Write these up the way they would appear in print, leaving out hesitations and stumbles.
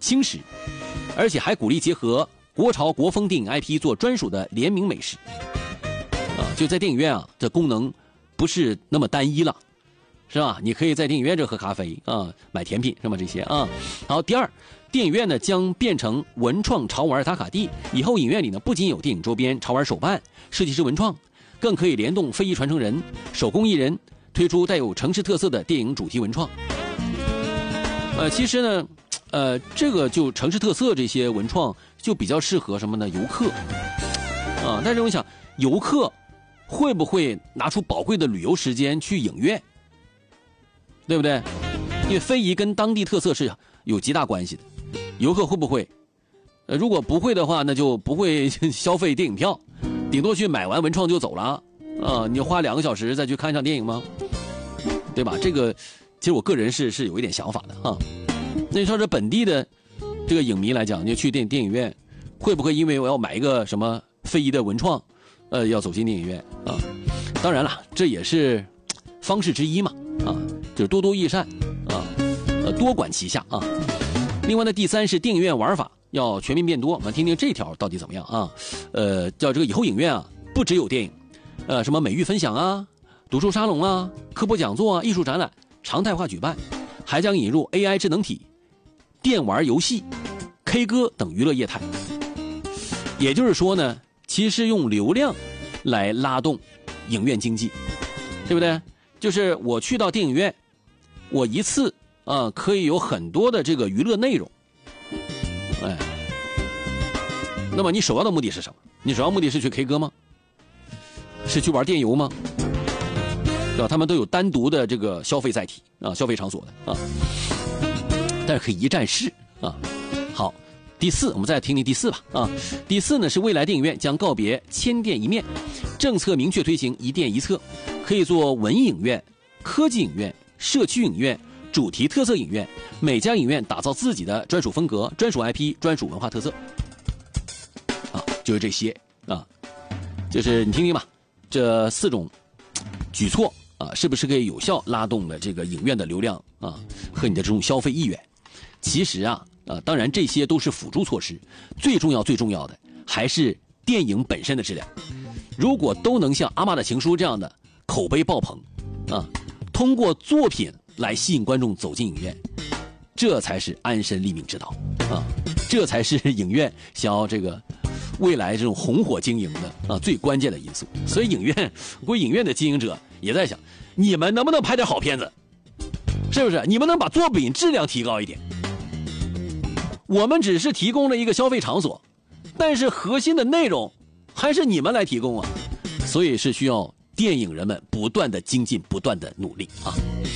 轻食，而且还鼓励结合国潮国风电影 IP 做专属的联名美食。就在电影院啊，这功能不是那么单一了，是吧？你可以在电影院这喝咖啡啊，买甜品什么这些啊。好，第二，电影院呢将变成文创潮玩打卡地，以后影院里呢不仅有电影周边、潮玩手办、设计师文创，更可以联动非遗传承人、手工艺人，推出带有城市特色的电影主题文创。其实呢，这个就城市特色这些文创就比较适合什么呢？游客啊。但是我想，游客会不会拿出宝贵的旅游时间去影院？对不对？因为非遗跟当地特色是有极大关系的。游客会不会？如果不会的话，那就不会消费电影票，顶多去买完文创就走了啊。你花2个小时再去看一场电影吗？对吧？这个其实我个人是有一点想法的啊。那你说这本地的这个影迷来讲，你去电影院，会不会因为我要买一个什么非遗的文创，要走进电影院啊？当然了，这也是方式之一嘛啊，就是多多益善啊，多管齐下啊。另外呢，第三是电影院玩法要全面变多，我们听听这条到底怎么样啊？叫这个以后影院啊，不只有电影，什么美育分享啊、读书沙龙啊、科普讲座啊、艺术展览常态化举办，还将引入 AI 智能体、电玩游戏、K 歌等娱乐业态。也就是说呢，其实用流量来拉动影院经济，对不对？就是我去到电影院，我一次可以有很多的这个娱乐内容，哎，那么你首要的目的是什么？你首要目的是去 K 歌吗？是去玩电游吗？对吧？他们都有单独的这个消费载体啊，消费场所的啊，但是可以一站式啊。好，第四，我们再听听第四吧啊。第四呢是未来电影院将告别千店一面，政策明确推行一店一策，可以做文艺影院、科技影院、社区影院、主题特色影院，每家影院打造自己的专属风格、专属 IP、专属文化特色。啊，就是这些啊，就是你听听吧，这4种举措啊，是不是可以有效拉动了这个影院的流量啊和你的这种消费意愿？其实啊，当然这些都是辅助措施，最重要的还是电影本身的质量。如果都能像《阿嬷的情书》这样的口碑爆棚啊，通过作品来吸引观众走进影院，这才是安身立命之道啊！这才是影院想要这个未来这种红火经营的最关键的因素。所以影院的经营者也在想，你们能不能拍点好片子？是不是？你们能把作品质量提高一点？我们只是提供了一个消费场所，但是核心的内容还是你们来提供啊！所以是需要电影人们不断的精进，不断的努力啊！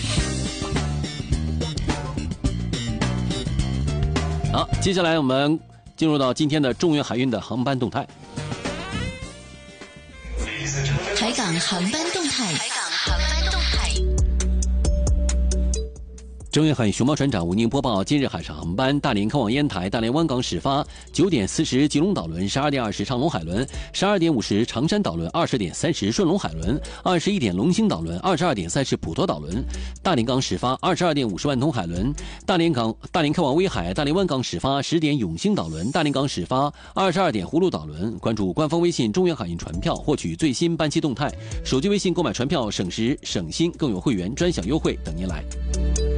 好，接下来我们进入到今天的中原海运的航班动态。 海港航班动态。 中原海运熊猫船长为您播报今日海上航班：大连开往烟台，大连湾港始发9点40吉隆岛轮，12点20长龙海轮，12点50长山岛轮，20点30顺龙海轮，21点龙兴岛轮，22点30普陀岛轮。大连港始发22点50万通海轮，大连开往威海，大连湾港始发10点永兴岛轮，大连港始发22点葫芦岛轮。关注官方微信中原海运船票，获取最新班期动态。手机微信购买船票省时省心，更有会员专享优惠等您来。